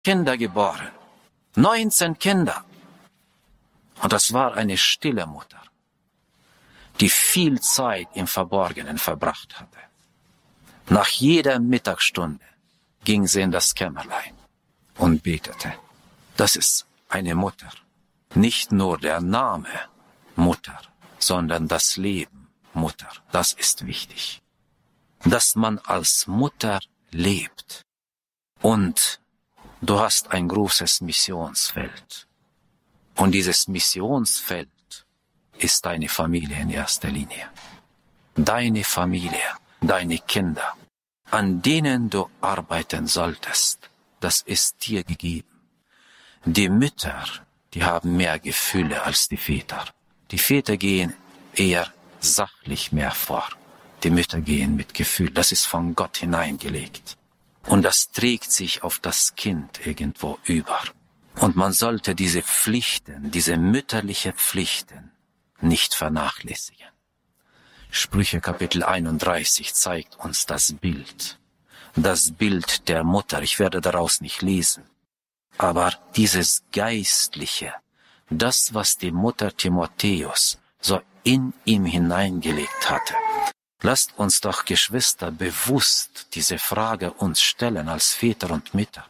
Kinder geboren. 19 Kinder. Und das war eine stille Mutter, die viel Zeit im Verborgenen verbracht hatte. Nach jeder Mittagsstunde ging sie in das Kämmerlein und betete. Das ist eine Mutter. Nicht nur der Name Mutter, sondern das Leben Mutter. Das ist wichtig. Dass man als Mutter lebt. Und du hast ein großes Missionsfeld. Und dieses Missionsfeld ist deine Familie in erster Linie. Deine Familie, deine Kinder, an denen du arbeiten solltest, das ist dir gegeben. Die Mütter, die haben mehr Gefühle als die Väter. Die Väter gehen eher sachlich mehr vor. Die Mütter gehen mit Gefühl. Das ist von Gott hineingelegt. Und das trägt sich auf das Kind irgendwo über. Und man sollte diese Pflichten, diese mütterliche Pflichten nicht vernachlässigen. Sprüche Kapitel 31 zeigt uns das Bild der Mutter. Ich werde daraus nicht lesen. Aber dieses Geistliche, das, was die Mutter Timotheus so in ihm hineingelegt hatte. Lasst uns doch, Geschwister, bewusst diese Frage uns stellen als Väter und Mütter.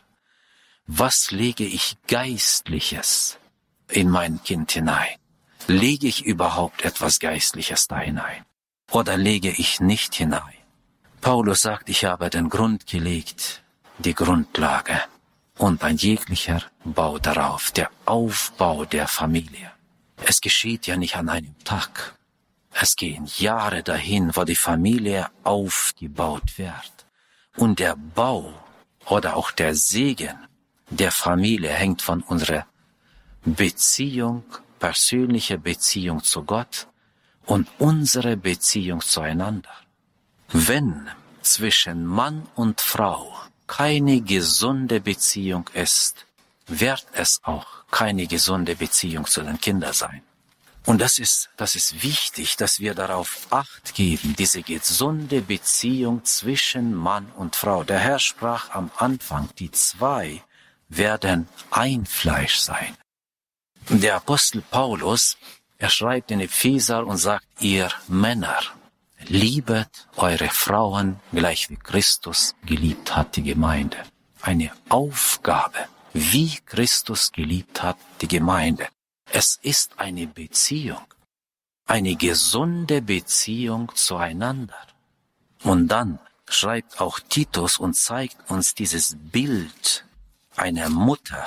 Was lege ich Geistliches in mein Kind hinein? Lege ich überhaupt etwas Geistliches da hinein? Oder lege ich nicht hinein? Paulus sagt, ich habe den Grund gelegt, die Grundlage, und ein jeglicher Bau darauf, der Aufbau der Familie. Es geschieht ja nicht an einem Tag. Es gehen Jahre dahin, wo die Familie aufgebaut wird. Und der Bau oder auch der Segen der Familie hängt von unserer Beziehung, persönliche Beziehung zu Gott und unsere Beziehung zueinander. Wenn zwischen Mann und Frau keine gesunde Beziehung ist, wird es auch keine gesunde Beziehung zu den Kindern sein. Und das ist wichtig, dass wir darauf Acht geben, diese gesunde Beziehung zwischen Mann und Frau. Der Herr sprach am Anfang, die zwei werden ein Fleisch sein. Der Apostel Paulus, er schreibt in Epheser und sagt, ihr Männer, liebet eure Frauen, gleich wie Christus geliebt hat die Gemeinde. Eine Aufgabe, wie Christus geliebt hat die Gemeinde. Es ist eine Beziehung, eine gesunde Beziehung zueinander. Und dann schreibt auch Titus und zeigt uns dieses Bild einer Mutter.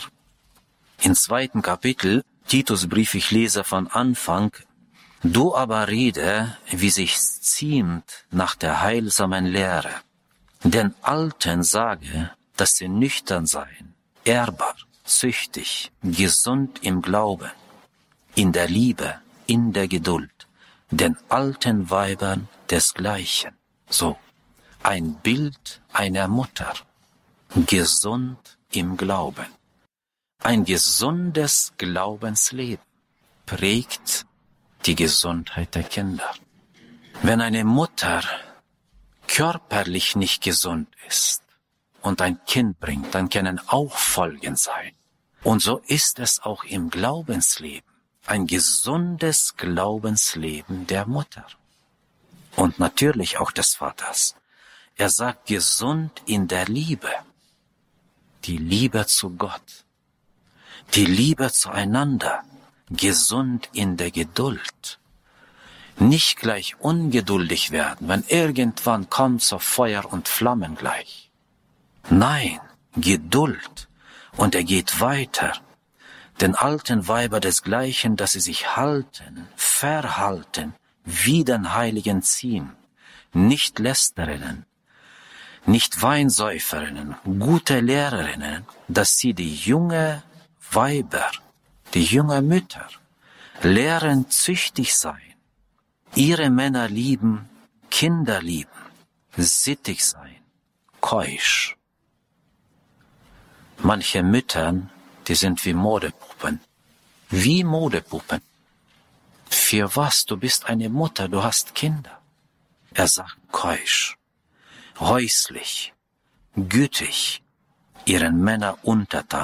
Im 2. Kapitel, Titusbrief, ich lese von Anfang, du aber rede, wie sich's ziemt nach der heilsamen Lehre. Den Alten sage, dass sie nüchtern seien, ehrbar, züchtig, gesund im Glauben, in der Liebe, in der Geduld, den alten Weibern desgleichen. So, ein Bild einer Mutter, gesund im Glauben. Ein gesundes Glaubensleben prägt die Gesundheit der Kinder. Wenn eine Mutter körperlich nicht gesund ist und ein Kind bringt, dann können auch Folgen sein. Und so ist es auch im Glaubensleben. Ein gesundes Glaubensleben der Mutter. Und natürlich auch des Vaters. Er sagt, gesund in der Liebe. Die Liebe zu Gott. Die Liebe zueinander. Gesund in der Geduld. Nicht gleich ungeduldig werden, wenn irgendwann kommt so Feuer und Flammen gleich. Nein, Geduld. Und er geht weiter. Den alten Weiber desgleichen, dass sie sich halten, verhalten, wie den Heiligen ziehen, nicht Lästerinnen, nicht Weinsäuferinnen, gute Lehrerinnen, dass sie die junge Weiber, die junge Mütter, lehren züchtig sein, ihre Männer lieben, Kinder lieben, sittig sein, keusch. Manche Müttern, die sind wie Modepuppen. Wie Modepuppen. Für was? Du bist eine Mutter, du hast Kinder. Er sagt keusch, häuslich, gütig, ihren Männern untertan